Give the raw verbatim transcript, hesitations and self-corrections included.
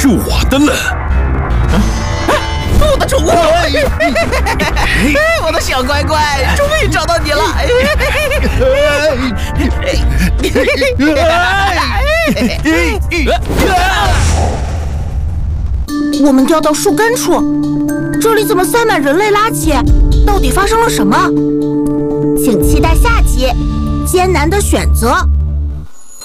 是我的了。 我的宠物，我的小乖乖，终于找到你了。 我们掉到树根处，这里怎么塞满人类垃圾？到底发生了什么？请期待下集《艰难的选择》。